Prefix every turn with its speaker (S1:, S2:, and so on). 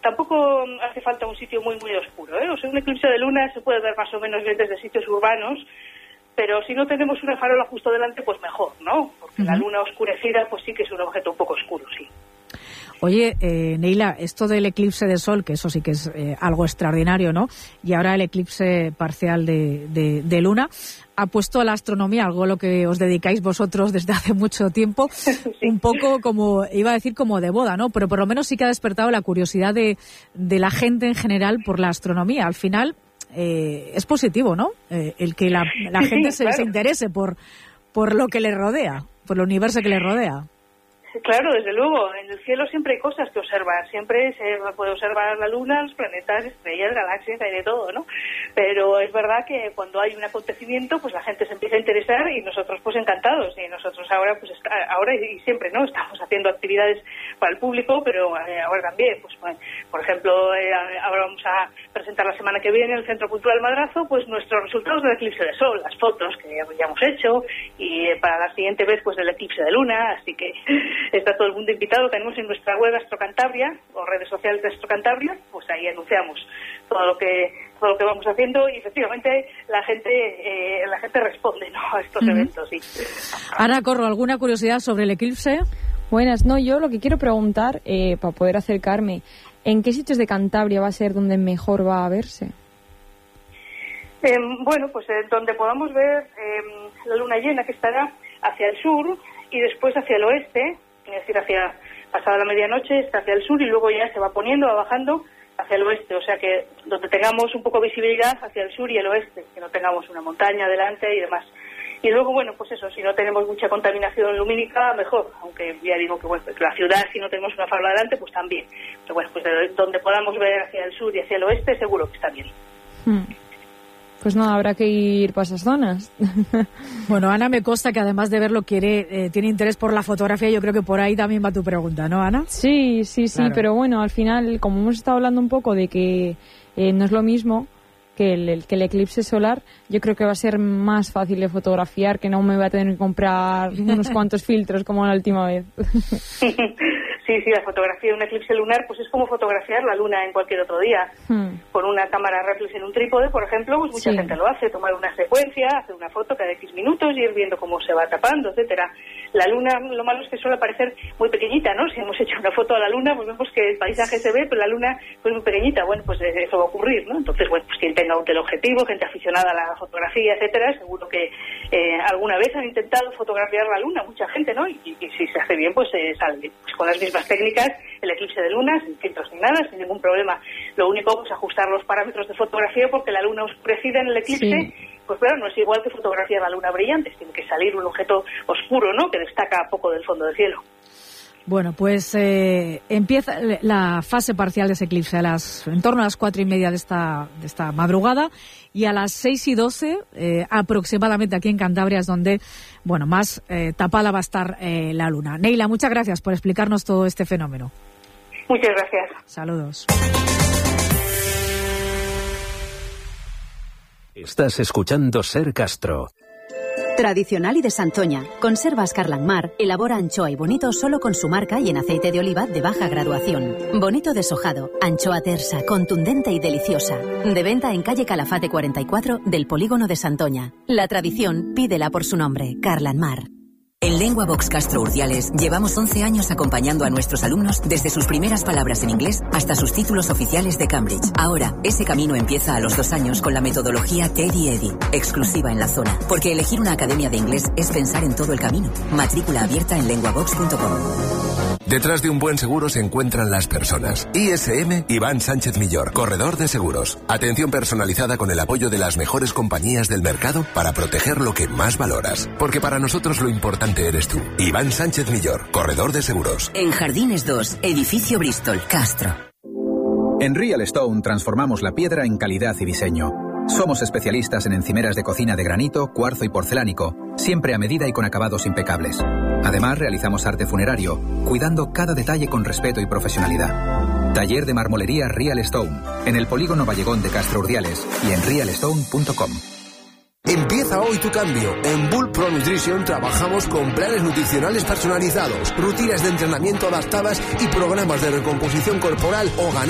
S1: tampoco hace falta un sitio muy oscuro, ¿eh? O sea, un eclipse de luna se puede ver más o menos bien desde sitios urbanos, pero si no tenemos una farola justo delante, pues mejor, ¿no? Porque la luna oscurecida, pues sí que es un objeto un poco oscuro, sí.
S2: Oye, Neila, esto del eclipse de sol, que eso sí que es algo extraordinario, ¿no? Y ahora el eclipse parcial de luna, ha puesto a la astronomía, algo a lo que os dedicáis vosotros desde hace mucho tiempo, sí. Un poco como, iba a decir como de moda, ¿no? Pero por lo menos sí que ha despertado la curiosidad de la gente en general por la astronomía. Al final es positivo, ¿no? El que la gente se interese por lo que le rodea, por el universo que le rodea.
S1: Claro, desde luego. En el cielo siempre hay cosas que observar. Siempre se puede observar la luna, los planetas, estrellas, galaxias, hay de todo, ¿no? Pero es verdad que cuando hay un acontecimiento, pues la gente se empieza a interesar y nosotros pues encantados. Y nosotros ahora y siempre, ¿no? Estamos haciendo actividades para el público, pero ahora también. Pues por ejemplo, ahora vamos a presentar la semana que viene en el Centro Cultural Madrazo pues nuestros resultados del eclipse de sol, las fotos que ya hemos hecho, y para la siguiente vez pues del eclipse de luna, así que está todo el mundo invitado. Tenemos en nuestra web Astrocantabria o redes sociales de Astrocantabria, pues ahí anunciamos todo lo que vamos haciendo, y efectivamente la gente responde, ¿no?, a estos eventos. Sí.
S2: Ana Corro, ¿alguna curiosidad sobre el eclipse?
S3: Buenas, no, yo lo que quiero preguntar, para poder acercarme, ¿en qué sitios de Cantabria va a ser donde mejor va a verse?
S1: Bueno, pues donde podamos ver la luna llena, que estará hacia el sur y después hacia el oeste, es decir, pasada la medianoche, está hacia el sur y luego ya se va poniendo, va bajando hacia el oeste, o sea que donde tengamos un poco de visibilidad hacia el sur y el oeste, que no tengamos una montaña delante y demás. Y luego, bueno, pues eso, si no tenemos mucha contaminación lumínica, mejor, aunque ya digo que bueno, la ciudad, si no tenemos una farola delante, pues también. Pero bueno, pues donde podamos ver hacia el sur y hacia el oeste, seguro que está bien.
S3: Pues no, habrá que ir para esas zonas.
S2: Bueno, Ana, me consta que además de verlo tiene interés por la fotografía. Yo creo que por ahí también va tu pregunta, ¿no, Ana?
S3: Sí, claro. Pero bueno, al final, como hemos estado hablando un poco de que no es lo mismo que el eclipse solar, yo creo que va a ser más fácil de fotografiar, que no me voy a tener que comprar unos cuantos filtros como la última vez.
S1: Sí, la fotografía de un eclipse lunar pues es como fotografiar la luna en cualquier otro día. Con una cámara reflex en un trípode, por ejemplo, pues mucha gente lo hace, tomar una secuencia, hacer una foto cada X minutos y ir viendo cómo se va tapando, etcétera. La luna, lo malo es que suele parecer muy pequeñita, ¿no? Si hemos hecho una foto a la luna, pues vemos que el paisaje se ve, pero la luna pues muy pequeñita. Bueno, pues eso va a ocurrir, ¿no? Entonces, bueno, pues quien tenga un teleobjetivo, gente aficionada a la fotografía, etcétera, seguro que alguna vez han intentado fotografiar la luna, mucha gente, ¿no? Y si se hace bien, pues sale pues, con las mismas técnicas, el eclipse de luna, sin filtros ni nada, sin ningún problema. Lo único, pues ajustar los parámetros de fotografía, porque la luna oscurecida en el eclipse, pues claro, no es igual que fotografiar la luna brillante, tiene que salir un objeto oscuro, ¿no?, que destaca poco del fondo del cielo.
S2: Bueno, pues empieza la fase parcial de ese eclipse en torno a las 4:30 de esta madrugada, y a las 6:12 aproximadamente aquí en Cantabria es donde, bueno, más tapada va a estar la luna. Neila, muchas gracias por explicarnos todo este fenómeno.
S1: Muchas gracias.
S2: Saludos.
S4: Estás escuchando Ser Castro.
S5: Tradicional y de Santoña, Conservas Carlanmar elabora anchoa y bonito solo con su marca y en aceite de oliva de baja graduación. Bonito deshojado, anchoa tersa, contundente y deliciosa. De venta en calle Calafate 44 del Polígono de Santoña. La tradición, pídela por su nombre, Carlanmar.
S6: En LenguaVox Castro Urdiales llevamos 11 años acompañando a nuestros alumnos desde sus primeras palabras en inglés hasta sus títulos oficiales de Cambridge. Ahora, ese camino empieza a los 2 años con la metodología Teddy Eddy, exclusiva en la zona. Porque elegir una academia de inglés es pensar en todo el camino. Matrícula abierta en lenguavox.com.
S7: Detrás de un buen seguro se encuentran las personas. ISM Iván Sánchez Millor, corredor de seguros. Atención personalizada con el apoyo de las mejores compañías del mercado para proteger lo que más valoras. Porque para nosotros lo importante eres tú. Iván Sánchez Millor, corredor de seguros.
S6: En Jardines 2, edificio Bristol, Castro.
S8: En Real Stone transformamos la piedra en calidad y diseño. Somos especialistas en encimeras de cocina de granito, cuarzo y porcelánico, siempre a medida y con acabados impecables. Además, realizamos arte funerario, cuidando cada detalle con respeto y profesionalidad. Taller de marmolería Real Stone, en el Polígono Vallegón de Castro Urdiales y en realstone.com.
S9: Empieza hoy tu cambio. En Bull Pro Nutrition trabajamos con planes nutricionales personalizados, rutinas de entrenamiento adaptadas y programas de recomposición corporal o ganar